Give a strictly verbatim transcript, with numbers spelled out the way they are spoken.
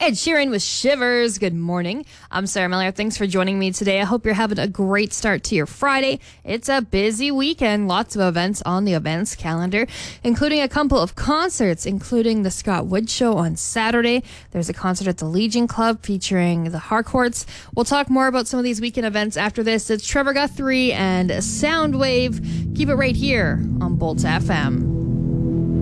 Ed Sheeran with Shivers. Good morning. I'm Sarah Miller. Thanks for joining me today. I hope you're having a great start to your Friday. It's a busy weekend. Lots of events on the events calendar, including a couple of concerts, including the Scott Wood Show on Saturday. There's a concert at the Legion Club featuring the Harcourts. We'll talk more about some of these weekend events after this. It's Trevor Guthrie and Soundwave. Keep it right here on Bolt F M.